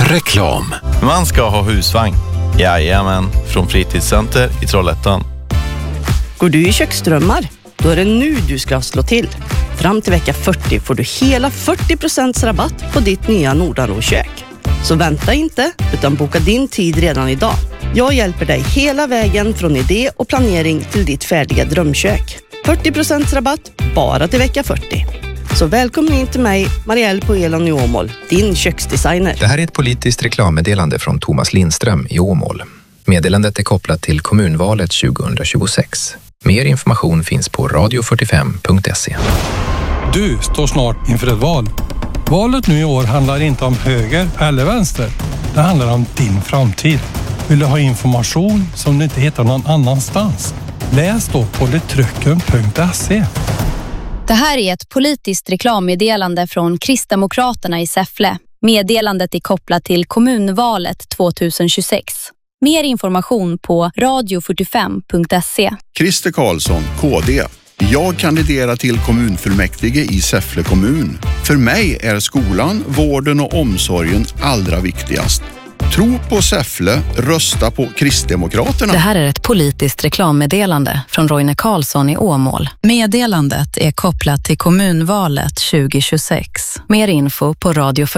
Reklam. Man ska ha husvagn. Jajamän, från Fritidscenter i Trollhättan. Går du i köksdrömmar? Då är det nu du ska slå till. Fram till vecka 40 får du hela 40% rabatt på ditt nya Nordanro-kök. Så vänta inte, utan boka din tid redan idag. Jag hjälper dig hela vägen från idé och planering till ditt färdiga drömkök. 40% rabatt bara till vecka 40. Så välkommen in till mig, Marielle på Elon i Åmål, din köksdesigner. Det här är ett politiskt reklammeddelande från Thomas Lindström i Åmål. Meddelandet är kopplat till kommunvalet 2026. Mer information finns på radio45.se. Du står snart inför ett val. Valet nu i år handlar inte om höger eller vänster. Det handlar om din framtid. Vill du ha information som du inte hittar någon annanstans? Läs då på letrycken.se. Det här är ett politiskt reklammeddelande från Kristdemokraterna i Säffle. Meddelandet är kopplat till kommunvalet 2026. Mer information på radio45.se. Christer Karlsson, KD. Jag kandiderar till kommunfullmäktige i Säffle kommun. För mig är skolan, vården och omsorgen allra viktigast. Tro på Säffle, rösta på Kristdemokraterna. Det här är ett politiskt reklammeddelande från Roine Karlsson i Åmål. Meddelandet är kopplat till kommunvalet 2026. Mer info på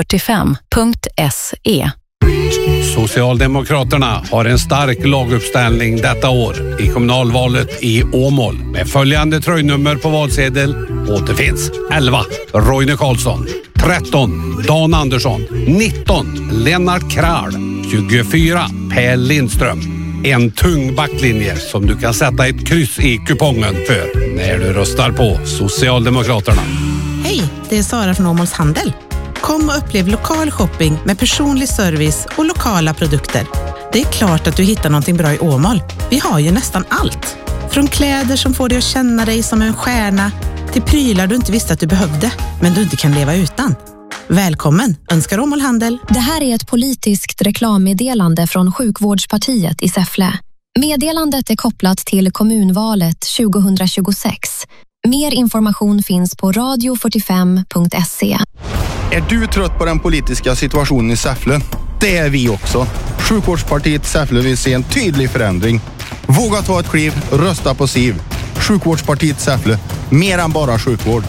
radio45.se. Socialdemokraterna har en stark laguppställning detta år i kommunalvalet i Åmål. Med följande tröjnummer på valsedel återfinns 11 Roine Karlsson, 13 Dan Andersson, 19 Lennart Kral, 24 Per Lindström. En tung backlinje som du kan sätta ett kryss i kupongen för när du röstar på Socialdemokraterna. Hej, det är Sara från Åmåls Handel. Kom och upplev lokal shopping med personlig service och lokala produkter. Det är klart att du hittar någonting bra i Åmål. Vi har ju nästan allt. Från kläder som får dig att känna dig som en stjärna till prylar du inte visste att du behövde, men du inte kan leva utan. Välkommen, önskar Åmål Handel. Det här är ett politiskt reklammeddelande från Sjukvårdspartiet i Säffle. Meddelandet är kopplat till kommunvalet 2026. Mer information finns på radio45.se. Är du trött på den politiska situationen i Säffle? Det är vi också. Sjukvårdspartiet Säffle vill se en tydlig förändring. Våga ta ett kliv, rösta på SIV. Sjukvårdspartiet Säffle, mer än bara sjukvård.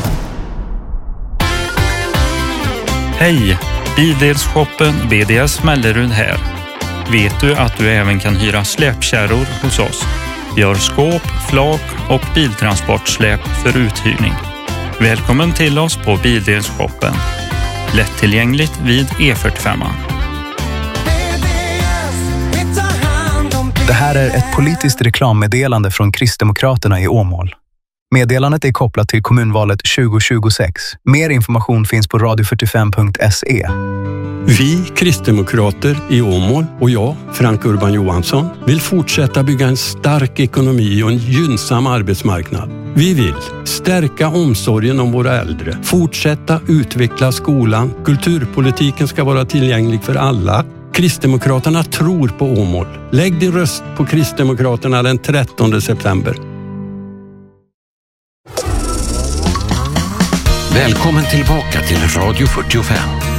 Hej, Bildelshoppen BDS Mellerud här. Vet du att du även kan hyra släpkärror hos oss? Vi har skåp, flak och biltransportsläp för uthyrning. Välkommen till oss på Bildelshoppen. Lättillgängligt vid E45. Det här är ett politiskt reklammeddelande från Kristdemokraterna i Åmål. Meddelandet är kopplat till kommunvalet 2026. Mer information finns på radio45.se. Vi kristdemokrater i Åmål och jag, Frank Urban Johansson, vill fortsätta bygga en stark ekonomi och en gynnsam arbetsmarknad. Vi vill stärka omsorgen om våra äldre, fortsätta utveckla skolan, kulturpolitiken ska vara tillgänglig för alla. Kristdemokraterna tror på Åmål. Lägg din röst på Kristdemokraterna den 13 september. Välkommen tillbaka till Radio 45.